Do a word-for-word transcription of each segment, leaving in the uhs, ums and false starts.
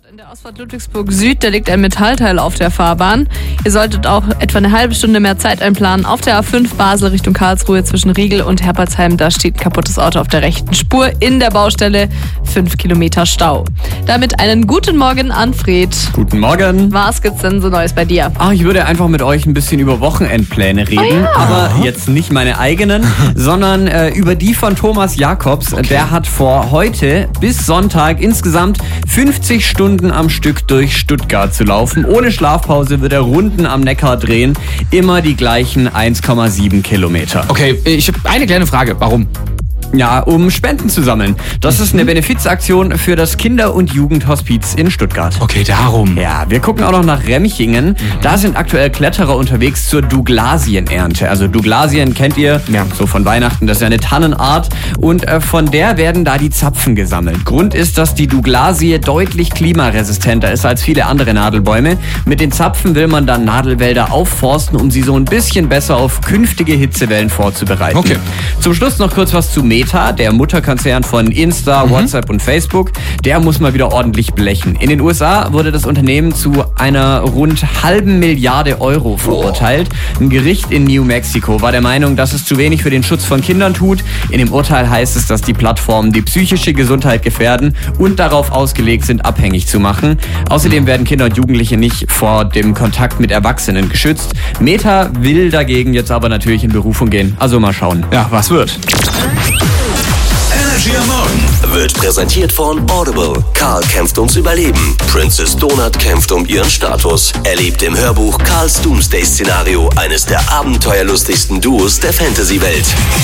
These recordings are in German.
In der Ausfahrt Ludwigsburg Süd, da liegt ein Metallteil auf der Fahrbahn. Ihr solltet auch etwa eine halbe Stunde mehr Zeit einplanen. Auf der A fünf Basel Richtung Karlsruhe zwischen Riegel und Herbertsheim, da steht ein kaputtes Auto auf der rechten Spur. In der Baustelle fünf Kilometer Stau. Damit einen guten Morgen an Fred. Guten Morgen. Was gibt's denn so Neues bei dir? Ach, ich würde einfach mit euch ein bisschen über Wochenendpläne reden. Oh ja. Aber jetzt nicht meine eigenen, sondern äh, über die von Thomas Jakobs. Okay. Der hat vor, heute bis Sonntag insgesamt fünfzig Stunden am Stück durch Stuttgart zu laufen. Ohne Schlafpause wird er Runden am Neckar drehen. Immer die gleichen eins Komma sieben Kilometer. Okay, ich habe eine kleine Frage. Warum? Ja, um Spenden zu sammeln. Das ist eine Benefizaktion für das Kinder- und Jugendhospiz in Stuttgart. Okay, darum. Ja, wir gucken auch noch nach Remchingen. Da sind aktuell Kletterer unterwegs zur Douglasienernte. Also Douglasien kennt ihr, ja, so von Weihnachten, das ist ja eine Tannenart. Und äh, von der werden da die Zapfen gesammelt. Grund ist, dass die Douglasie deutlich klimaresistenter ist als viele andere Nadelbäume. Mit den Zapfen will man dann Nadelwälder aufforsten, um sie so ein bisschen besser auf künftige Hitzewellen vorzubereiten. Okay. Zum Schluss noch kurz was zu Meta, der Mutterkonzern von Insta, mhm. WhatsApp und Facebook. Der muss mal wieder ordentlich blechen. In den U S A wurde das Unternehmen zu einer rund halben Milliarde Euro verurteilt. Ein Gericht in New Mexico war der Meinung, dass es zu wenig für den Schutz von Kindern tut. In dem Urteil heißt es, dass die Plattformen die psychische Gesundheit gefährden und darauf ausgelegt sind, abhängig zu machen. Außerdem werden Kinder und Jugendliche nicht vor dem Kontakt mit Erwachsenen geschützt. Meta will dagegen jetzt aber natürlich in Berufung gehen. Also mal schauen. Ja, was wird? Energy am Morgen wird präsentiert von Audible. Karl kämpft ums Überleben. Princess Donut kämpft um ihren Status. Erlebt im Hörbuch Karls Doomsday-Szenario eines der abenteuerlustigsten Duos der Fantasy-Welt.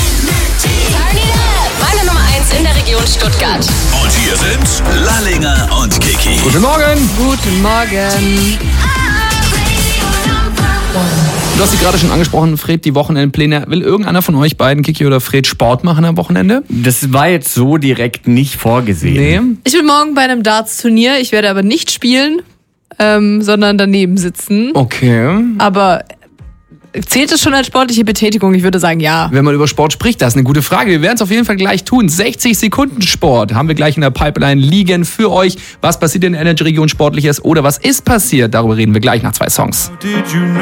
Meine Nummer eins in der Region Stuttgart. Und hier sind Lallinger und Kiki. Guten Morgen. Guten Morgen. Du hast sie gerade schon angesprochen, Fred, die Wochenendpläne. Will irgendeiner von euch beiden, Kiki oder Fred, Sport machen am Wochenende? Das war jetzt so direkt nicht vorgesehen. Nee. Ich bin morgen bei einem Darts-Turnier. Ich werde aber nicht spielen, ähm, sondern daneben sitzen. Okay. Aber zählt es schon als sportliche Betätigung? Ich würde sagen, ja. Wenn man über Sport spricht, das ist eine gute Frage. Wir werden es auf jeden Fall gleich tun. sechzig Sekunden Sport haben wir gleich in der Pipeline liegen für euch. Was passiert in der Energy-Region Sportliches oder was ist passiert? Darüber reden wir gleich nach zwei Songs. Did you know